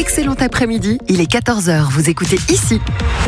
excellent après-midi. Il est 14h, vous écoutez ici.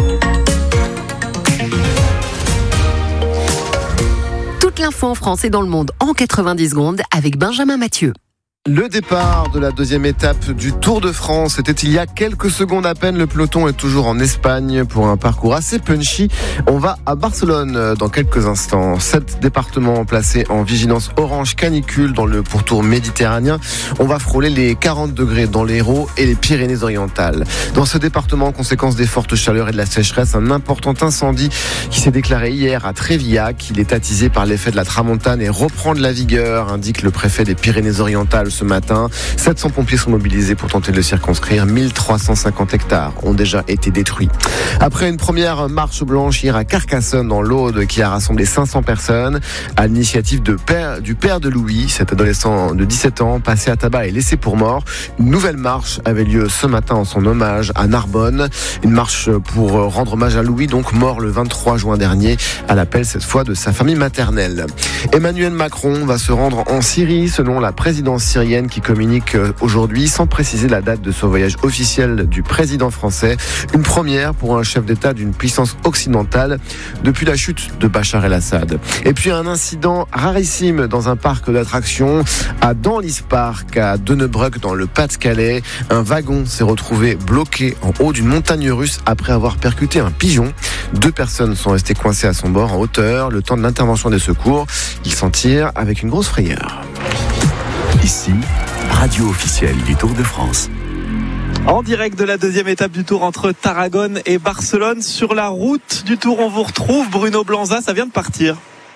Toute l'info en France et dans le monde en 90 secondes avec Benjamin Mathieu. Le départ de la deuxième étape du Tour de France, c'était il y a quelques secondes à peine. Le peloton est toujours en Espagne pour un parcours assez punchy. On va à Barcelone dans quelques instants. 7 départements placés en vigilance orange canicule dans le pourtour méditerranéen. On va frôler les 40 degrés dans l'Hérault et les Pyrénées-Orientales. Dans ce département, conséquence des fortes chaleurs et de la sécheresse, un important incendie qui s'est déclaré hier à Trévillac. Il est attisé par l'effet de la tramontane et reprend de la vigueur, indique le préfet des Pyrénées-Orientales ce matin. 700 pompiers sont mobilisés pour tenter de le circonscrire. 1350 hectares ont déjà été détruits. Après une première marche blanche hier à Carcassonne dans l'Aude qui a rassemblé 500 personnes à l'initiative du père de Louis, cet adolescent de 17 ans passé à tabac et laissé pour mort. Une nouvelle marche avait lieu ce matin en son hommage à Narbonne. Une marche pour rendre hommage à Louis, donc mort le 23 juin dernier, à l'appel cette fois de sa famille maternelle. Emmanuel Macron va se rendre en Syrie selon la présidence syrienne qui communique aujourd'hui sans préciser la date de son voyage officiel du président français. Une première pour un chef d'État d'une puissance occidentale depuis la chute de Bachar el-Assad. Et puis un incident rarissime dans un parc d'attractions à Danlis Park à Donnebroek dans le Pas-de-Calais. Un wagon s'est retrouvé bloqué en haut d'une montagne russe après avoir percuté un pigeon. 2 personnes sont restées coincées à son bord en hauteur le temps de l'intervention des secours. Ils s'en tirent avec une grosse frayeur. Ici, radio officielle du Tour de France. En direct de la deuxième étape du Tour entre Tarragone et Barcelone. Sur la route du Tour, on vous retrouve. Bruno Blanza, ça vient de partir.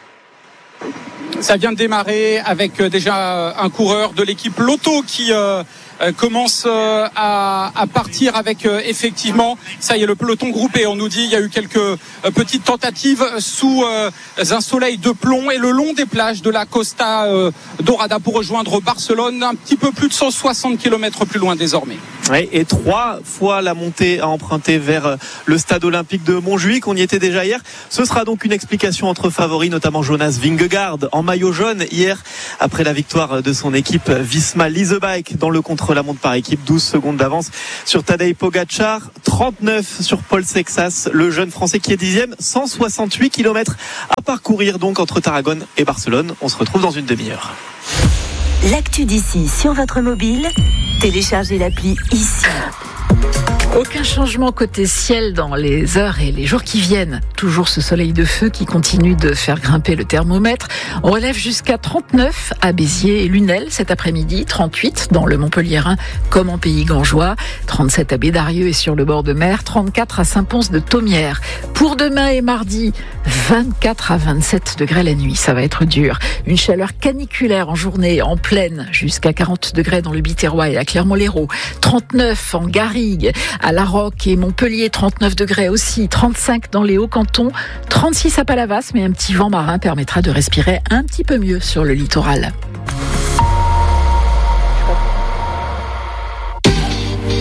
Ça vient de démarrer avec déjà un coureur de l'équipe Lotto qui commence à partir avec effectivement, ça y est, le peloton groupé. On nous dit il y a eu quelques petites tentatives sous un soleil de plomb et le long des plages de la Costa Dorada pour rejoindre Barcelone, un petit peu plus de 160 km plus loin désormais. Oui, et 3 fois la montée à emprunter vers le stade olympique de Montjuïc. On y était déjà hier. Ce sera donc une explication entre favoris, notamment Jonas Vingegaard en maillot jaune hier après la victoire de son équipe Visma Lease Bike dans le contre-la-montre par équipe. 12 secondes d'avance sur Tadej Pogačar, 39 sur Paul Sexas, le jeune français qui est 10e. 168 km à parcourir donc entre Tarragone et Barcelone. On se retrouve dans une demi-heure. L'actu d'ici sur votre mobile, téléchargez l'appli ici. Aucun changement côté ciel dans les heures et les jours qui viennent. Toujours ce soleil de feu qui continue de faire grimper le thermomètre. On relève jusqu'à 39 à Béziers et Lunel cet après-midi, 38 dans le Montpelliérain comme en Pays Gangeois, 37 à Bédarieux et sur le bord de mer, 34 à Saint-Pons de Thomières. Pour demain et mardi, 24 à 27 degrés la nuit, ça va être dur. Une chaleur caniculaire en journée, en plaine, jusqu'à 40 degrés dans le Biterrois et à Clermont-Lérault, 39 en Garrigue, à La Roque et Montpellier, 39 degrés aussi, 35 dans les Hauts-Cantons, 36 à Palavas, mais un petit vent marin permettra de respirer un petit peu mieux sur le littoral.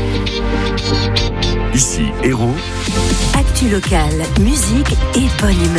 Ici, Hérault. Actu locale, musique et bonne humeur.